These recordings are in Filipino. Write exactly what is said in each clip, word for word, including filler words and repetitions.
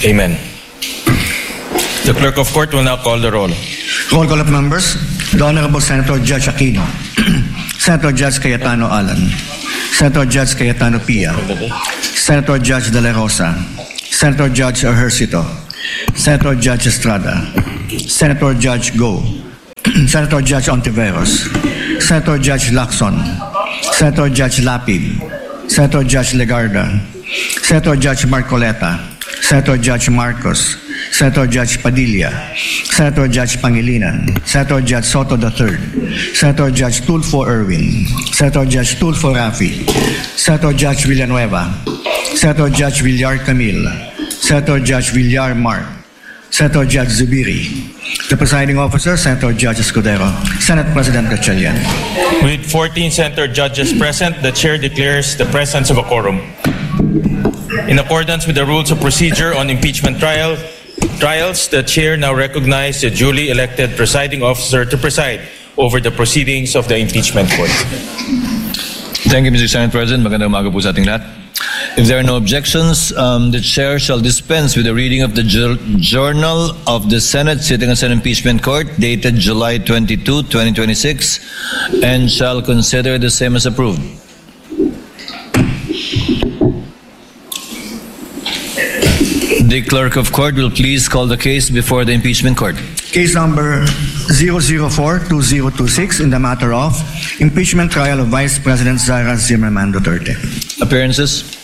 Amen. The clerk of court will now call the roll. Roll call of members. The Honorable Senator Judge Aquino. Senator Judge Cayetano Alan. Senator Judge Cayetano Pia. Senator Judge De La Rosa. Senator Judge Ejercito. Senator Judge Estrada. Senator Judge Go. Senator Judge Ontiveros. Senator Judge Lacson. Senator Judge Lapid. Senator Judge Legarda. Senator Judge Marcoleta. Senator Judge Marcos. Senator Judge Padilla. Senator Judge Pangilinan. Senator Judge Soto the third. Senator Judge Tulfo Erwin. Senator Judge Tulfo Rafi. Senator Judge Villanueva. Senator Judge Villar Camille. Senator Judge Villar Mark. Senator Judge Zubiri. The presiding officer, Senator Judge Escudero. Senate President Gatchalian. With fourteen senator judges present, the chair declares the presence of a quorum. In accordance with the rules of procedure on impeachment trial, trials, the chair now recognizes the duly elected presiding officer to preside over the proceedings of the impeachment court. Thank you, Mister Senate President. Magandang umaga po sa ating lahat. If there are no objections, um, the chair shall dispense with the reading of the ju- Journal of the Senate sitting as an impeachment court dated July twenty-second, twenty twenty-six, and shall consider the same as approved. The clerk of court will please call the case before the impeachment court. Case number zero zero four two zero two six in the matter of impeachment trial of Vice President Sara Zimmerman Duterte. Appearances.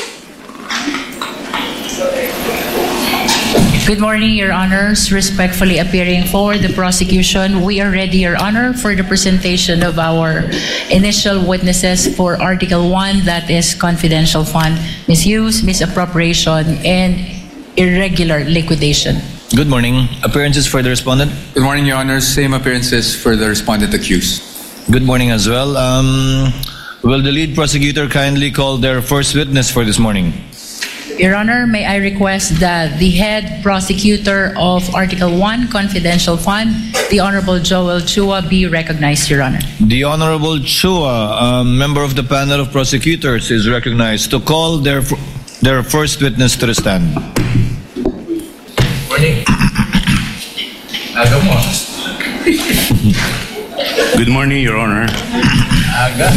Good morning, Your Honors. Respectfully appearing for the prosecution, we are ready, Your Honor, for the presentation of our initial witnesses for Article one, that is confidential fund misuse, misappropriation, and irregular liquidation. Good morning. Appearances for the respondent. Good morning, Your Honors. Same appearances for the respondent accused. Good morning as well. Um, will the lead prosecutor kindly call their first witness for this morning? Your Honor, may I request that the head prosecutor of Article one, Confidential Fund, the Honorable Joel Chua, be recognized, Your Honor. The Honorable Chua, a member of the panel of prosecutors, is recognized to call their their first witness to the stand. Morning. Aga mo. Good morning, Your Honor. Aga.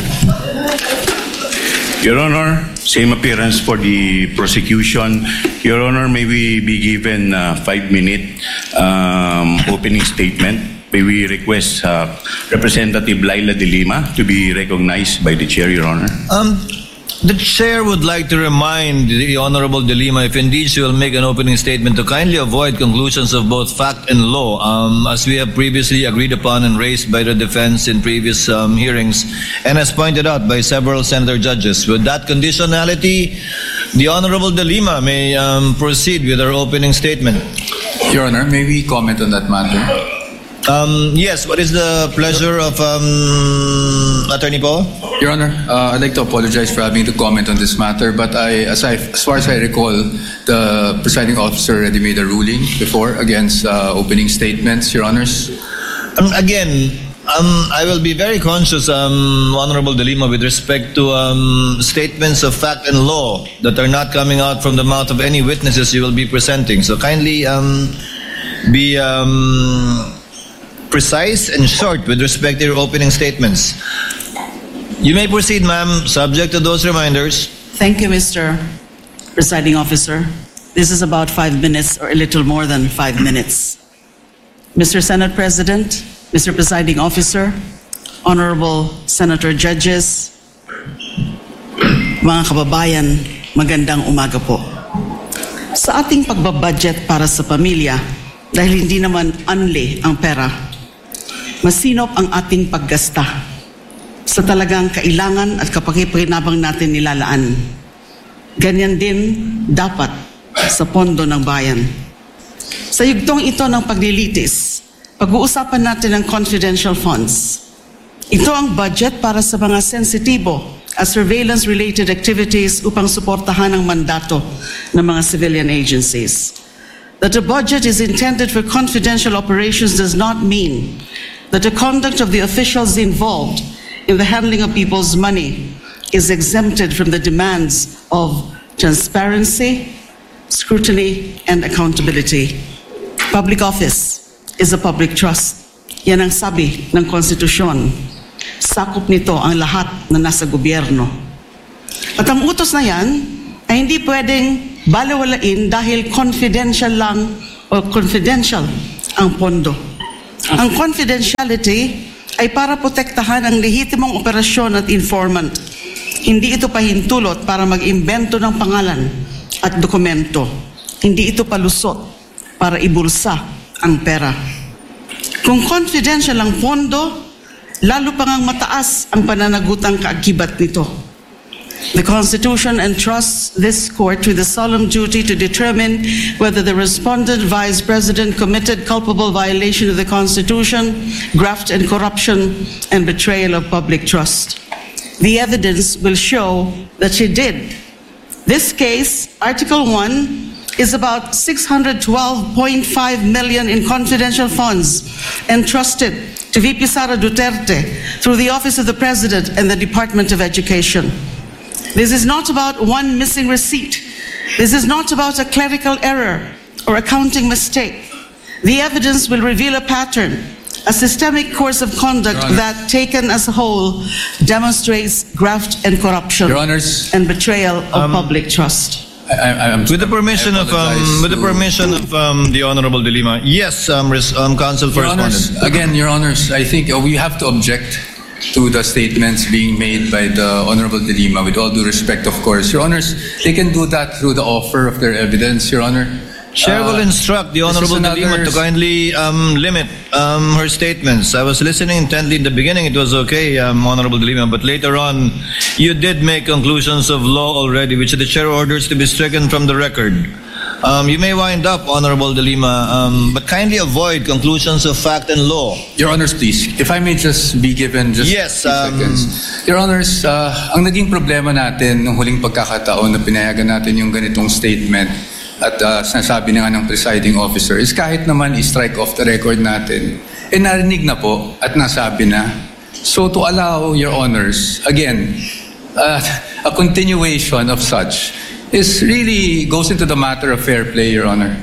Your Honor, same appearance for the prosecution. Your Honor, may we be given a five-minute um, opening statement. May we request uh, Representative Laila De Lima to be recognized by the chair, Your Honor. Um, the chair would like to remind the Honorable De Lima, if indeed she will make an opening statement, to kindly avoid conclusions of both fact and law, um, as we have previously agreed upon and raised by the defense in previous um, hearings, and as pointed out by several senator judges. With that conditionality, the Honorable De Lima may um, proceed with her opening statement. Your Honor, may we comment on that matter? Um, yes, what is the pleasure of um, Attorney Paul? Your Honor, uh, I'd like to apologize for having to comment on this matter, but I, as, I, as far as I recall, the presiding officer already made a ruling before against uh, opening statements, Your Honors. Um, again, um, I will be very conscious, um, Honorable De Lima, with respect to um, statements of fact and law that are not coming out from the mouth of any witnesses you will be presenting. So kindly um, be um, precise and short with respect to your opening statements. You may proceed, ma'am, subject to those reminders. Thank you, Mister Presiding Officer. This is about five minutes or a little more than five minutes. Mister Senate President, Mister Presiding Officer, Honorable Senator Judges, mga kababayan, magandang umaga po. Sa ating pagbabudget para sa pamilya, dahil hindi naman unli ang pera, masinop ang ating paggasta sa talagang kailangan at kapakipakinabang natin nilalaan. Ganyan din dapat sa pondo ng bayan. Sa yugtong ito ng paglilitis, pag-uusapan natin ang confidential funds. Ito ang budget para sa mga sensitibo at surveillance-related activities upang suportahan ang mandato ng mga civilian agencies. That the budget is intended for confidential operations does not mean that the conduct of the officials involved in the handling of people's money is exempted from the demands of transparency, scrutiny, and accountability. Public office is a public trust. Yan ang sabi ng konstitusyon. Sakop nito ang lahat na nasa gobyerno. At ang utos na yan ay hindi pwedeng balewalain dahil confidential lang o confidential ang pondo. Ang confidentiality ay para protektahan ang lehitimong operasyon at informant. Hindi ito pahintulot para mag-imbento ng pangalan at dokumento. Hindi ito palusot para ibulsa ang pera. Kung confidential ang pondo, lalo pa ngang mataas ang pananagutang kaakibat nito. The Constitution entrusts this court with the solemn duty to determine whether the respondent vice president committed culpable violation of the Constitution, graft and corruption, and betrayal of public trust. The evidence will show that she did. This case, Article one, is about six hundred twelve point five million in confidential funds entrusted to V P Sara Duterte through the Office of the President and the Department of Education. This is not about one missing receipt. This is not about a clerical error or accounting mistake. The evidence will reveal a pattern, a systemic course of conduct Your Honor. that, taken as a whole, demonstrates graft and corruption Your Honors. and betrayal of public trust. I, I, I'm With the permission I of um, apologize with the to- permission of um, the Honorable De Lima, yes, um, res- um, Counsel for Your Honors, Respondent. again, Your Honors, I think uh, we have to object to the statements being made by the Honorable De Lima, with all due respect, of course. Your Honors, they can do that through the offer of their evidence, Your Honor. Chair will Uh, instruct the this is Honorable De Lima another- to kindly um, limit um, her statements. I was listening intently in the beginning. It was okay, um, Honorable De Lima, but later on, you did make conclusions of law already, which the Chair orders to be stricken from the record. Um, you may wind up, Honorable De Lima, um, but kindly avoid conclusions of fact and law. Your Honors, please, if I may just be given just Yes, a few um, seconds. Your Honors, uh, ang naging problema natin nung huling pagkakataon na pinayagan natin yung ganitong statement at uh, sinasabi na nga ng presiding officer is kahit naman i-strike off the record natin, eh narinig na po at nasabi na. So to allow, Your Honors, again, uh, a continuation of such is really goes into the matter of fair play, Your Honor.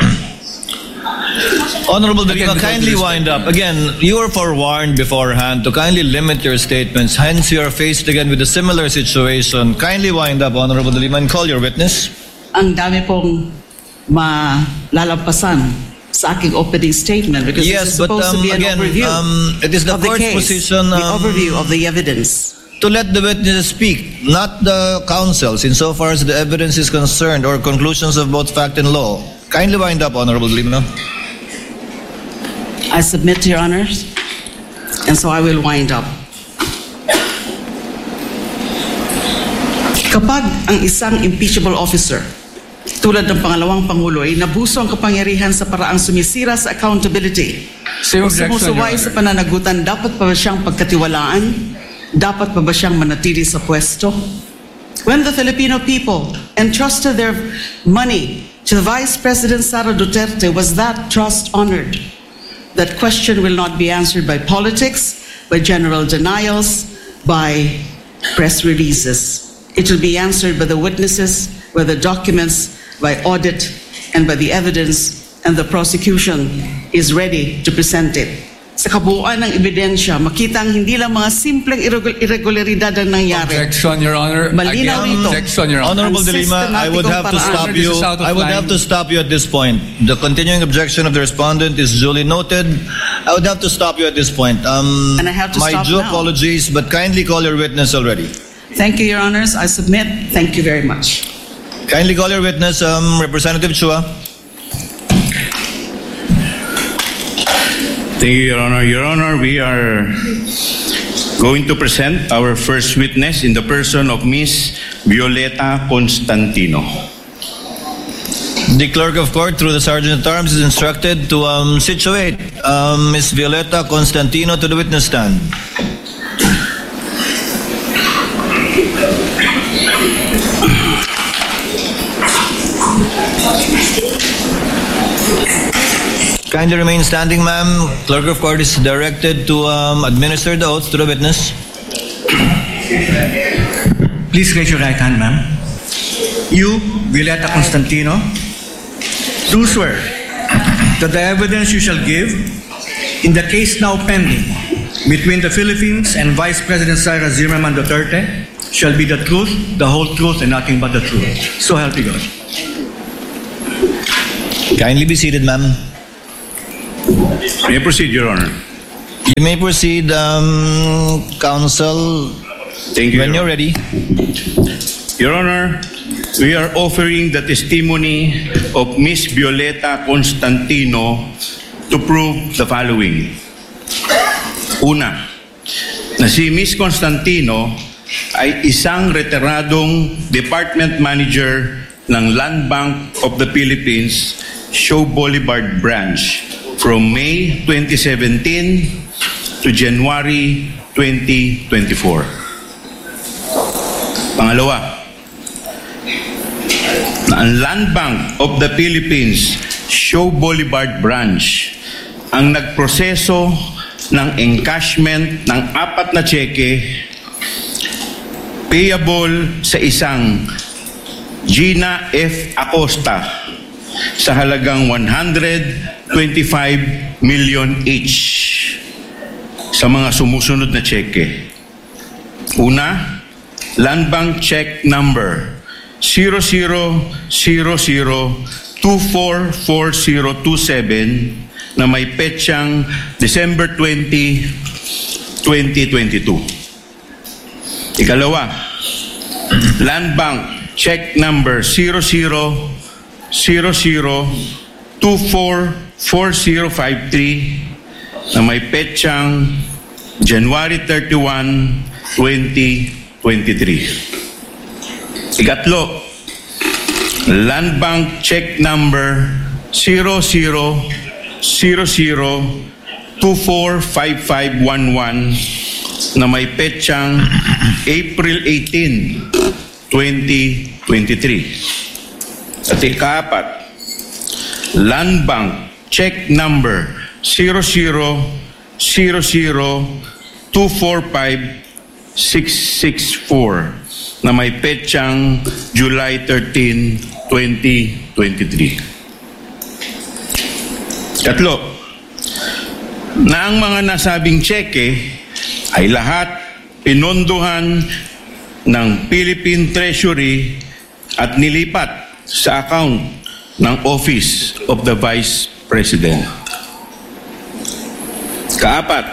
Honorable De Again, Lima, with all kindly due wind respect, up. Again, you were forewarned beforehand to kindly limit your statements. Hence, you are faced again with a similar situation. Kindly wind up, Honorable De Lima, and call your witness. Ang dami pong malalampasan sa aking opening statement because Yes, this is but, supposed to um, be an again, overview um, it is the of the court's case, position, the um, overview of the evidence. To let the witnesses speak, not the counsels, insofar as the evidence is concerned or conclusions of both fact and law. Kindly wind up, Honorable De Lima. I submit to your honors, and so I will wind up. Kapag ang isang impeachable officer, tulad ng pangalawang Pangulo, ay nabuso ang kapangyarihan sa paraang sumisira sa accountability Same o objection, sumusuway Your sa Honor. pananagutan, dapat pa ba siyang pagkatiwalaan? Dapat pa ba siyang manatili sa pwesto? When the Filipino people entrusted their money to Vice President Sara Duterte, was that trust honored? That question will not be answered by politics, by general denials, by press releases. It will be answered by the witnesses, by the documents, by audit, and by the evidence, and the prosecution is ready to present it. Sa kabuuan ng ebidensya, makita ang hindi lang mga simpleng irregu- irregularidad ang nangyari. Objection, Your Honor. Malinaw Again, ito. objection, Your Honor. Honorable De Lima, I would have to Ang stop This you. is out of I would line. have to stop you at this point. The continuing objection of the respondent is duly noted. I would have to stop you at this point. Um, And I have to my stop due now. apologies, but kindly call your witness already. Thank you, Your Honors. I submit. Thank you very much. Kindly call your witness, um, Representative Chua. Thank you, Your Honor. Your Honor, we are going to present our first witness in the person of Miss Violeta Constantino. The clerk of court, through the sergeant at arms, is instructed to um, situate um, Miss Violeta Constantino to the witness stand. Kindly remain standing, ma'am. Clerk of court is directed to um, administer the oath to the witness. Please raise your right hand, ma'am. You, Violeta Constantino, do swear that the evidence you shall give in the case now pending between the Philippines and Vice President Sara Zimmerman Duterte shall be the truth, the whole truth, and nothing but the truth. So help you God. Kindly be seated, ma'am. May I proceed, Your Honor? You may proceed, um, counsel, Thank you, when Your you're ready. Your Honor, we are offering the testimony of Miss Violeta Constantino to prove the following. Una, na si Miss Constantino ay isang retiradong department manager ng Land Bank of the Philippines, Shaw Boulevard Branch from May twenty seventeen to January twenty twenty-four. Pangalawa, na ang Land Bank of the Philippines, Shaw Boulevard Branch, ang nagproseso ng encashment ng apat na tseke payable sa isang Gina F. Acosta sa halagang one hundred twenty-five million each sa mga sumusunod na tseke. Una, Land Bank check number zero zero zero zero two four four zero two seven na may petsang December twentieth, twenty twenty-two. Ikalawa, Land Bank check number zero zero zero zero two four four zero five three na may petsang January thirty-first, twenty twenty-three. Ikatlo, Land Bank check number zero zero zero zero two four five five one one na may petsang April eighteenth, twenty twenty-three. At ikaapat, Land Bank check number zero zero zero zero two four five six six four na may petsang July thirteenth, twenty twenty-three. Tatlo, na ang mga nasabing tseke ay lahat pinondohan ng Philippine Treasury at nilipat sa account ng Office of the Vice President. Kaapat,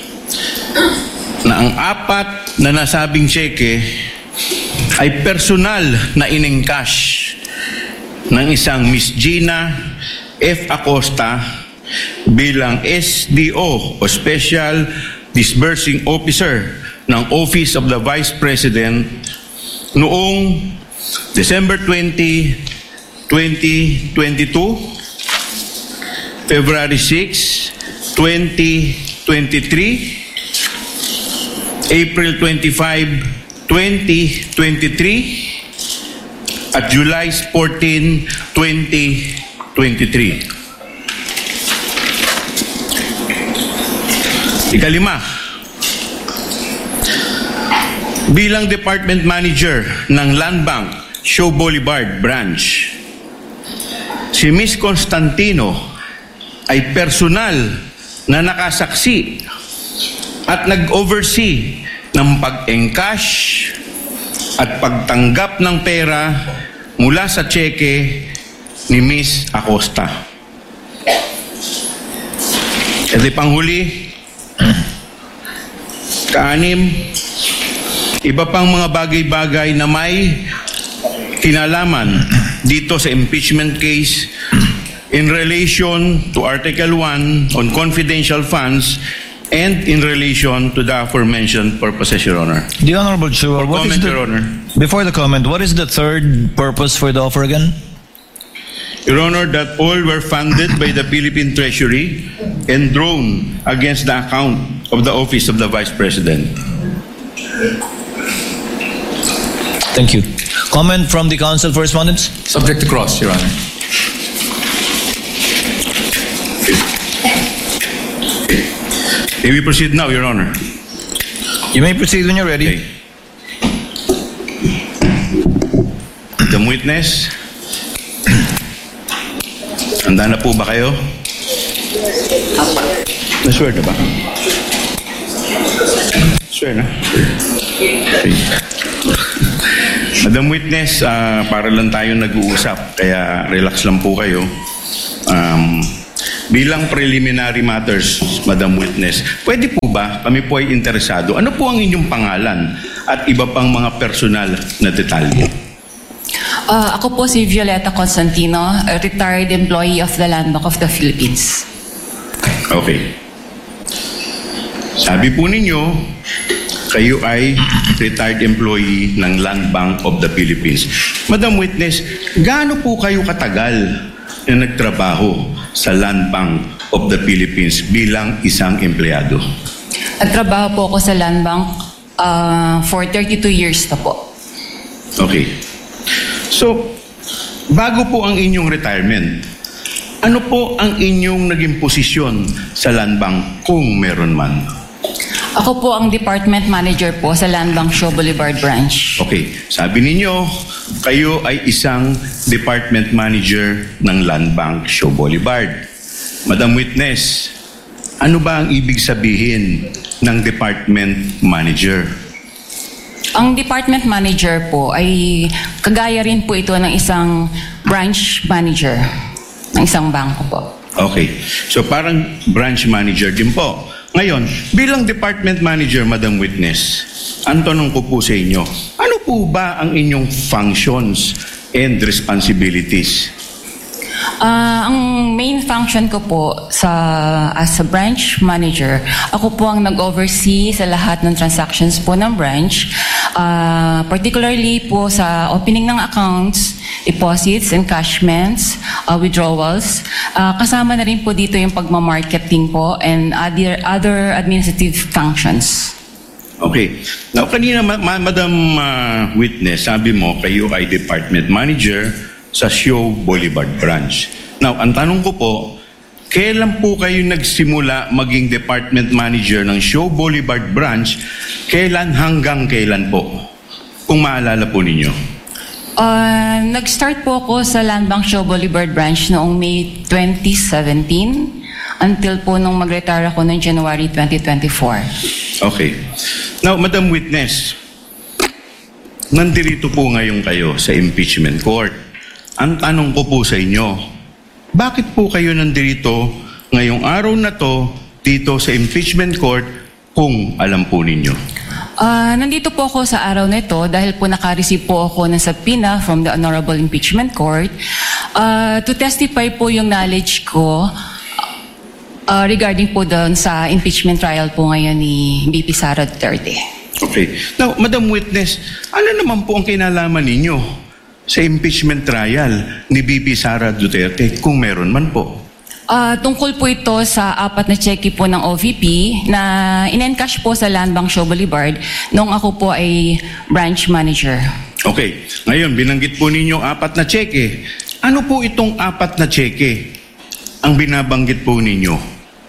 na ang apat na nasabing tseke ay personal na inengcash ng isang Miss Gina F. Acosta bilang S D O o Special Disbursing Officer ng Office of the Vice President noong December twentieth, twenty twenty-two, February sixth, twenty twenty-three, April twenty-fifth, twenty twenty-three, at July fourteenth, twenty twenty-three. Ikalima, bilang Department Manager ng Land Bank, Shaw Boulevard Branch, si Miss Constantino ay personal na nakasaksi at nag-oversee ng pag-encash at pagtanggap ng pera mula sa tseke ni Miss Acosta. At ipanghuli, kaanim, iba pang mga bagay-bagay na may kinalaman dito sa impeachment case in relation to Article one on confidential funds and in relation to the aforementioned purposes, Your Honor. The Honorable Chair, For what is comment, the, Your Honor. before the comment, what is the third purpose for the offer again? Your Honor, that all were funded by the Philippine Treasury and drawn against the account of the Office of the Vice President. Thank you. Comment from the counsel for respondents? Subject to cross, Your Honor. May we proceed now, Your Honor? You may proceed when you're ready. Okay. Madam Witness, handa na po ba kayo? Na-swear na ba? Swear na? Okay. Madam Witness, ah, para lang tayo nag-uusap, kaya relax lang po kayo. Um, bilang preliminary matters, Madam Witness, pwede po ba, kami po ay interesado, ano po ang inyong pangalan at iba pang mga personal na detalye? Uh, ako po si Violeta Constantino, a retired employee of the Land Bank of the Philippines. Okay. Sabi po ninyo, kayo ay retired employee ng Land Bank of the Philippines. Madam Witness, gaano po kayo katagal na nagtrabaho sa Land Bank of the Philippines bilang isang empleyado? Nagtrabaho po ako sa Land Bank uh, for thirty-two years na po. Okay. So, bago po ang inyong retirement, ano po ang inyong naging posisyon sa Land Bank kung meron man? Ako po ang department manager po sa Land Bank Shaw Boulevard branch. Okay, sabi ninyo, kayo ay isang department manager ng Land Bank Shaw Boulevard. Madam Witness, ano ba ang ibig sabihin ng department manager? Ang department manager po ay kagaya rin po ito ng isang branch manager ng isang bangko po. Okay, so parang branch manager din po. Ngayon, bilang department manager, Madam Witness, ang tanong ko po sa inyo, ano po ba ang inyong functions and responsibilities? Uh, ang main function ko po sa as a branch manager, ako po ang nag-oversee sa lahat ng transactions po ng branch, uh, particularly po sa opening ng accounts, deposits, encashments, uh, withdrawals. Uh, kasama na rin po dito yung pagmamarketing po and other, other administrative functions. Okay. Now, kanina, ma- ma- Madam uh, Witness, sabi mo, kayo ay department manager sa Shaw Boulevard branch. Now, ang tanong ko po, kailan po kayo nagsimula maging department manager ng Shaw Boulevard branch? Kailan hanggang kailan po? Kung maalala po ninyo. Uh, nag-start po ako sa Land Bank Shaw Boulevard branch noong May twenty seventeen until po nung mag-retire ako noong January twenty twenty-four. Okay. Now, Madam Witness, nandirito po ngayon kayo sa impeachment court. Ang tanong ko po sa inyo, bakit po kayo nandirito ngayong araw na to dito sa impeachment court kung alam po ninyo? Uh, nandito po ako sa araw na ito dahil po naka-receive po ako ng subpoena from the Honorable Impeachment Court uh, to testify po yung knowledge ko uh, regarding po doon sa impeachment trial po ngayon ni B P Sara Duterte. Okay. Now, Madam Witness, ano naman po ang kinalaman ninyo sa impeachment trial ni B P Sara Duterte kung meron man po? Uh, tungkol po ito sa apat na cheque po ng O V P na in-encash po sa Land Bank Shaw Boulevard nung ako po ay branch manager. Okay. Ngayon, binanggit po ninyo apat na cheque. Ano po itong apat na cheque ang binabanggit po ninyo?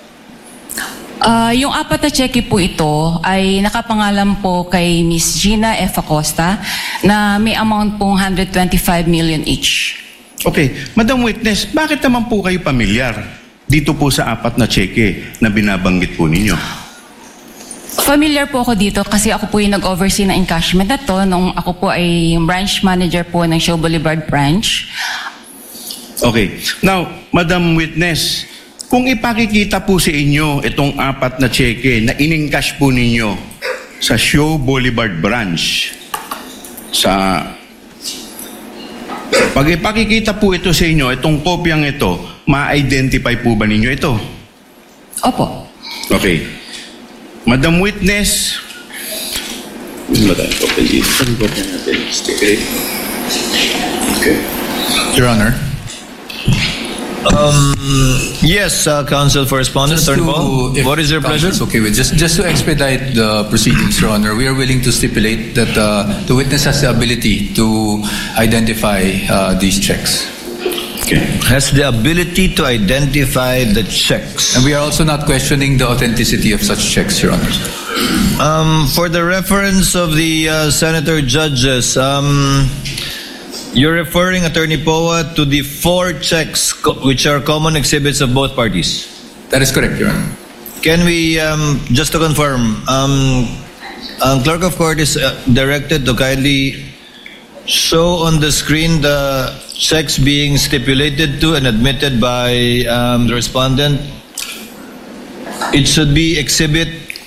Uh, yung apat na cheque po ito ay nakapangalan po kay Miss Gina F. Acosta na may amount pong one hundred twenty-five million each. Okay. Madam Witness, bakit naman po kayo pamilyar dito po sa apat na cheque na binabanggit po ninyo? Familiar po ako dito kasi ako po yung nag-oversee ng encashment na to nung ako po ay branch manager po ng Shaw Boulevard branch. Okay. Now, Madam Witness, kung ipakikita po sa inyo itong apat na cheque na in-encash po ninyo sa Shaw Boulevard branch, sa pag ipakikita po ito sa inyo, itong kopyang ito, ma-identify po ba ninyo ito? Opo. Okay. Madam Witness, Okay. Your Honor. Um, yes, uh, Counsel for Respondent, Just Attorney to- Paul. if What is your pleasure? Counsel is okay with just just to expedite the proceedings, Your Honor, we are willing to stipulate that uh, the witness has the ability to identify uh, these checks, okay. Has the ability to identify the checks. and we are also not questioning the authenticity of such checks, Your Honor. Um, for the reference of the uh, senator judges, um, You're referring, Attorney Poa, to the four checks co- which are common exhibits of both parties. That is correct, Your Honor. Can we, um, just to confirm, um, um, Clerk of Court is uh, directed to kindly show on the screen the checks being stipulated to and admitted by um, the respondent. It should be exhibit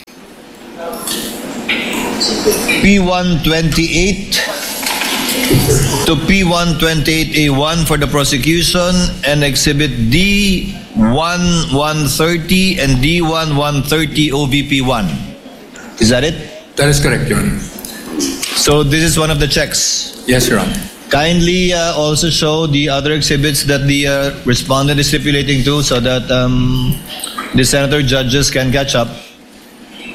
P one twenty-eight to P one twenty-eight A one for the prosecution and exhibit D one one thirty and D one one thirty O V P one. Is that it? That is correct, Your Honor. So this is one of the checks. Yes, Your Honor. Kindly uh, also show the other exhibits that the uh, respondent is stipulating to so that um, the senator judges can catch up.